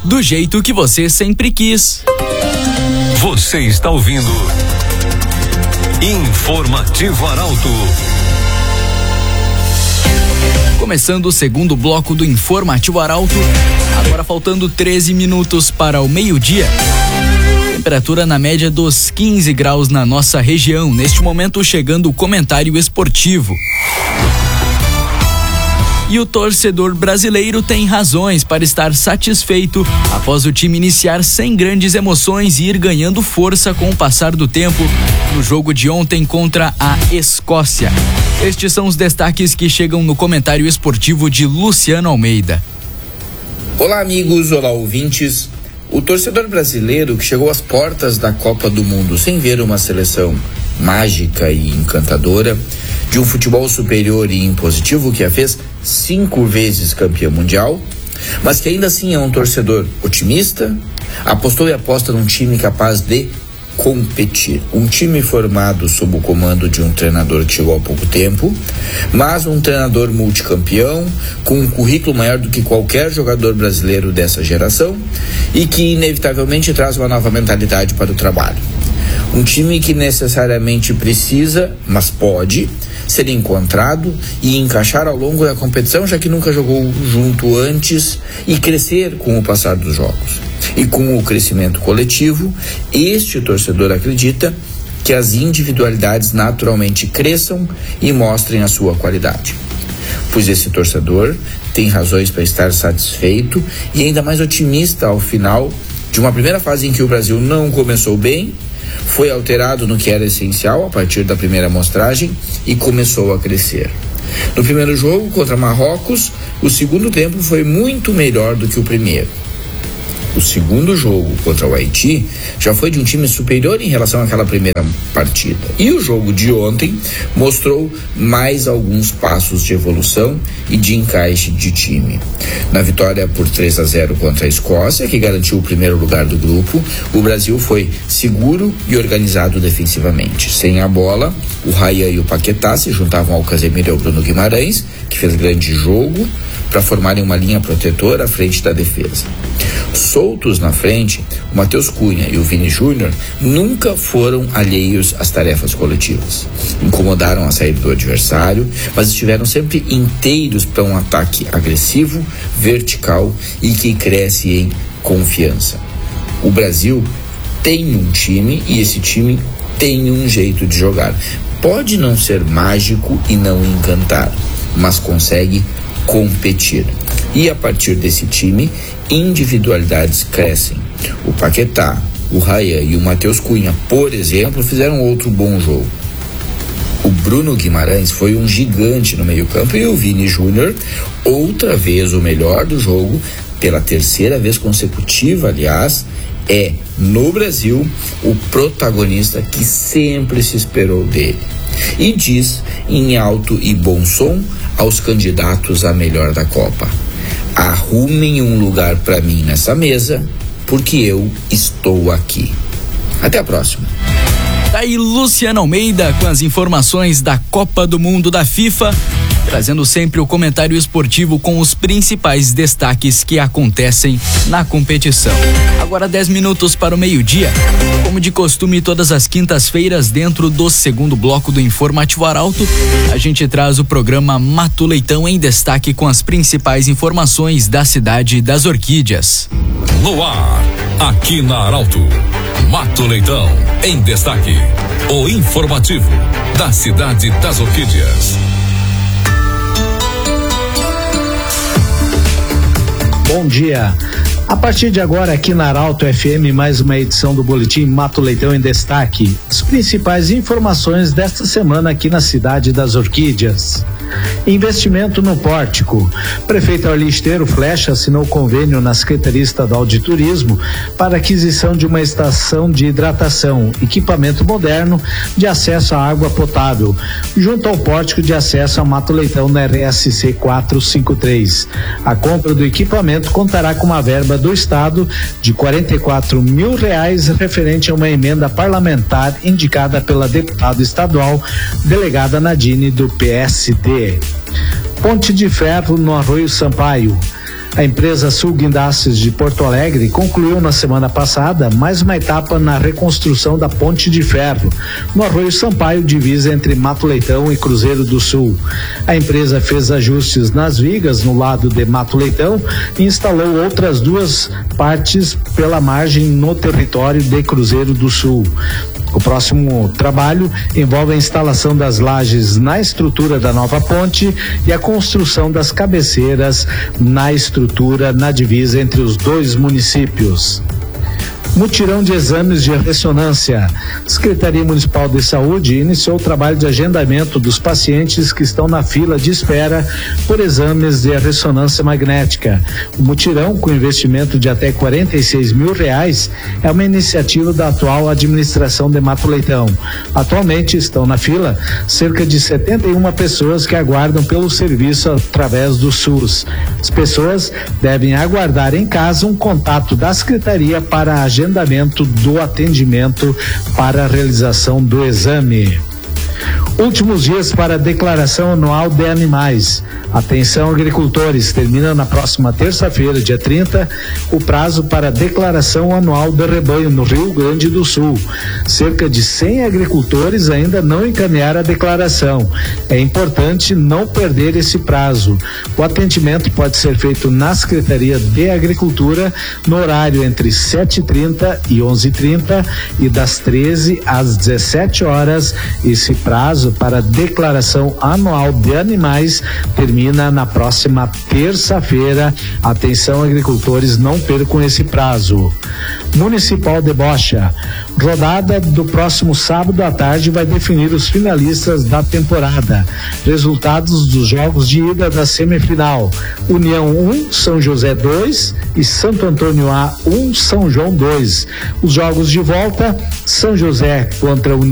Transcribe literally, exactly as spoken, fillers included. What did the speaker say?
do jeito que você sempre quis. Você está ouvindo Informativo Arauto. Começando o segundo bloco do Informativo Arauto, agora faltando treze minutos para o meio-dia. Temperatura na média dos quinze graus na nossa região. Neste momento chegando o comentário esportivo. E o torcedor brasileiro tem razões para estar satisfeito após o time iniciar sem grandes emoções e ir ganhando força com o passar do tempo no jogo de ontem contra a Escócia. Estes são os destaques que chegam no comentário esportivo de Luciano Almeida. Olá amigos, olá ouvintes. O torcedor brasileiro que chegou às portas da Copa do Mundo sem ver uma seleção mágica e encantadora, de um futebol superior e impositivo que a fez cinco vezes campeã mundial, mas que ainda assim é um torcedor otimista, apostou e aposta num time capaz de competir. Um time formado sob o comando de um treinador que chegou há pouco tempo, mas um treinador multicampeão, com um currículo maior do que qualquer jogador brasileiro dessa geração e que inevitavelmente traz uma nova mentalidade para o trabalho. Um time que necessariamente precisa, mas pode, ser encontrado e encaixar ao longo da competição, já que nunca jogou junto antes, e crescer com o passar dos jogos. E com o crescimento coletivo, este torcedor acredita que as individualidades naturalmente cresçam e mostrem a sua qualidade. Pois esse torcedor tem razões para estar satisfeito e ainda mais otimista ao final de uma primeira fase em que o Brasil não começou bem, foi alterado no que era essencial a partir da primeira amostragem e começou a crescer. No primeiro jogo contra Marrocos, o segundo tempo foi muito melhor do que o primeiro. O segundo jogo contra o Haiti já foi de um time superior em relação àquela primeira partida. E o jogo de ontem mostrou mais alguns passos de evolução e de encaixe de time. Na vitória por três a zero contra a Escócia, que garantiu o primeiro lugar do grupo, o Brasil foi seguro e organizado defensivamente. Sem a bola, o Ryan e o Paquetá se juntavam ao Casemiro e ao Bruno Guimarães, que fez grande jogo, para formarem uma linha protetora à frente da defesa. Soltos na frente, o Matheus Cunha e o Vini Júnior nunca foram alheios às tarefas coletivas. Incomodaram a saída do adversário, mas estiveram sempre inteiros para um ataque agressivo, vertical e que cresce em confiança. O Brasil tem um time e esse time tem um jeito de jogar. Pode não ser mágico e não encantar, mas consegue competir. E a partir desse time, individualidades crescem. O Paquetá, o Ryan e o Matheus Cunha, por exemplo, fizeram outro bom jogo. O Bruno Guimarães foi um gigante no meio-campo e o Vini Júnior, outra vez o melhor do jogo, pela terceira vez consecutiva, aliás, é, no Brasil, o protagonista que sempre se esperou dele. E diz, em alto e bom som, aos candidatos a melhor da Copa: arrumem um lugar para mim nessa mesa, porque eu estou aqui. Até a próxima. Tá aí Luciano Almeida com as informações da Copa do Mundo da FIFA, trazendo sempre o comentário esportivo com os principais destaques que acontecem na competição. Agora dez minutos para o meio-dia. Como de costume, todas as quintas-feiras, dentro do segundo bloco do Informativo Arauto, a gente traz o programa Mato Leitão em destaque com as principais informações da cidade das Orquídeas. No ar, aqui na Arauto, Mato Leitão em destaque. O informativo da cidade das Orquídeas. Bom dia. A partir de agora, aqui na Arauto F M, mais uma edição do Boletim Mato Leitão em Destaque. As principais informações desta semana aqui na cidade das Orquídeas. Investimento no pórtico. Prefeito Arlisteiro Flecha assinou convênio na Secretaria Estadual de Turismo para aquisição de uma estação de hidratação, equipamento moderno de acesso à água potável, junto ao pórtico de acesso a Mato Leitão na R S C quatrocentos e cinquenta e três. A compra do equipamento contará com uma verba do Estado de quarenta e quatro mil reais referente a uma emenda parlamentar indicada pela deputada estadual, delegada Nadine, do P S D. Ponte de ferro no Arroio Sampaio. A empresa Sul Guindastes de Porto Alegre concluiu na semana passada mais uma etapa na reconstrução da Ponte de Ferro, no Arroio Sampaio, divisa entre Mato Leitão e Cruzeiro do Sul. A empresa fez ajustes nas vigas no lado de Mato Leitão e instalou outras duas partes pela margem no território de Cruzeiro do Sul. O próximo trabalho envolve a instalação das lajes na estrutura da nova ponte e a construção das cabeceiras na estrutura na divisa entre os dois municípios. Mutirão de exames de ressonância. A Secretaria Municipal de Saúde iniciou o trabalho de agendamento dos pacientes que estão na fila de espera por exames de ressonância magnética. O mutirão, com investimento de até quarenta e seis mil reais, é uma iniciativa da atual administração de Mato Leitão. Atualmente estão na fila cerca de setenta e uma pessoas que aguardam pelo serviço através do SUS. As pessoas devem aguardar em casa um contato da Secretaria para a agendamento do atendimento para a realização do exame. Últimos dias para a declaração anual de animais. Atenção, agricultores, termina na próxima terça-feira, dia trinta, o prazo para a declaração anual de rebanho no Rio Grande do Sul. Cerca de cem agricultores ainda não encaminharam a declaração. É importante não perder esse prazo. O atendimento pode ser feito na Secretaria de Agricultura no horário entre sete e trinta e onze e trinta e das treze às dezessete horas. Esse prazo para a declaração anual de animais termina na próxima terça-feira. Atenção, agricultores, não percam esse prazo. Municipal de Bocha. Rodada do próximo sábado à tarde vai definir os finalistas da temporada. Resultados dos jogos de ida da semifinal: União um, São José dois e Santo Antônio A um, São João dois. Os jogos de volta: São José contra União